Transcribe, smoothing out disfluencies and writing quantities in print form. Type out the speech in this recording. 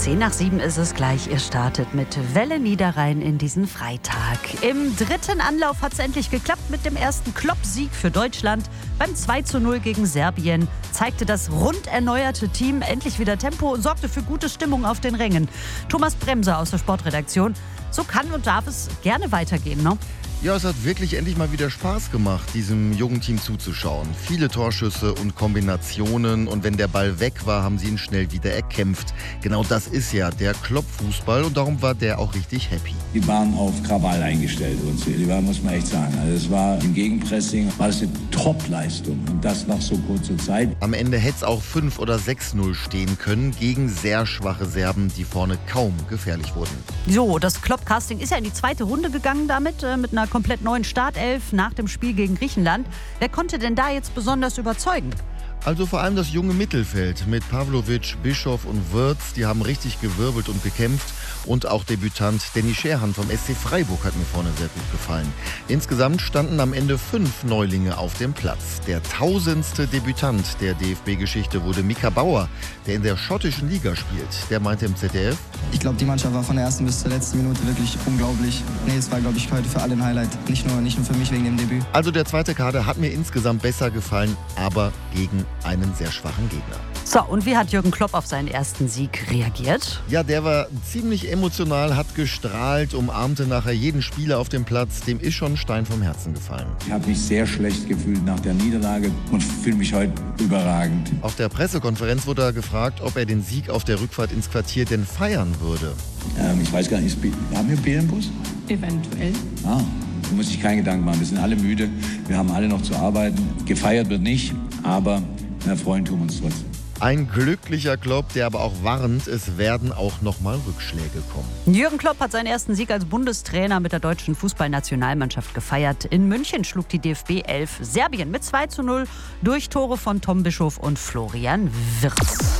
6:10 ist es gleich. Ihr startet mit Welle Niederrhein in diesen Freitag. Im dritten Anlauf hat es endlich geklappt mit dem ersten Klopp-Sieg für Deutschland. Beim 2:0 gegen Serbien zeigte das rund erneuerte Team endlich wieder Tempo und sorgte für gute Stimmung auf den Rängen. Thomas Bremser aus der Sportredaktion. So kann und darf es gerne weitergehen, ne? Ja, es hat wirklich endlich mal wieder Spaß gemacht, diesem jungen Team zuzuschauen. Viele Torschüsse und Kombinationen, und wenn der Ball weg war, haben sie ihn schnell wieder erkämpft. Genau das ist ja der Klopp-Fußball, und darum war der auch richtig happy. Die waren auf Krawall eingestellt, muss man echt sagen. Also es war im Gegenpressing, war es eine Top-Leistung, und das nach so kurzer Zeit. Am Ende hätte es auch 5 oder 6:0 stehen können gegen sehr schwache Serben, die vorne kaum gefährlich wurden. So, das Klopp-Casting ist ja in die zweite Runde gegangen damit, mit einer komplett neuen Startelf nach dem Spiel gegen Griechenland. Wer konnte denn da jetzt besonders überzeugen? Also vor allem das junge Mittelfeld mit Pavlovic, Bischof und Wirtz, die haben richtig gewirbelt und gekämpft. Und auch Debütant Danny Scherhan vom SC Freiburg hat mir vorne sehr gut gefallen. Insgesamt standen am Ende 5 Neulinge auf dem Platz. Der 1000. Debütant der DFB-Geschichte wurde Mika Bauer, der in der schottischen Liga spielt. Der meinte im ZDF: Ich glaube, die Mannschaft war von der ersten bis zur letzten Minute wirklich unglaublich. Es war, glaube ich, heute für alle ein Highlight. Nicht nur für mich wegen dem Debüt. Also der zweite Kader hat mir insgesamt besser gefallen, aber gegen einen sehr schwachen Gegner. So, und wie hat Jürgen Klopp auf seinen ersten Sieg reagiert? Ja, der war ziemlich emotional, hat gestrahlt, umarmte nachher jeden Spieler auf dem Platz. Dem ist schon ein Stein vom Herzen gefallen. Ich habe mich sehr schlecht gefühlt nach der Niederlage und fühle mich heute überragend. Auf der Pressekonferenz wurde er gefragt, ob er den Sieg auf der Rückfahrt ins Quartier denn feiern würde. Ich weiß gar nicht, haben wir Bier im Bus? Eventuell. Da muss ich keinen Gedanken machen. Wir sind alle müde, wir haben alle noch zu arbeiten. Gefeiert wird nicht, aber freuen tun wir uns trotzdem. Ein glücklicher Klopp, der aber auch warnt, es werden auch nochmal Rückschläge kommen. Jürgen Klopp hat seinen ersten Sieg als Bundestrainer mit der deutschen Fußballnationalmannschaft gefeiert. In München schlug die DFB 11 Serbien mit 2:0 durch Tore von Tom Bischof und Florian Wirtz.